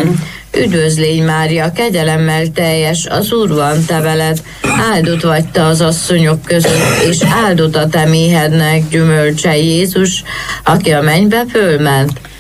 asszony. Üdvözl légy, Mária, kegyelemmel teljes, az Úr van te veled, áldott vagy te az asszonyok között, és áldott a te méhednek gyümölcse, Jézus, aki a mennybe fölment.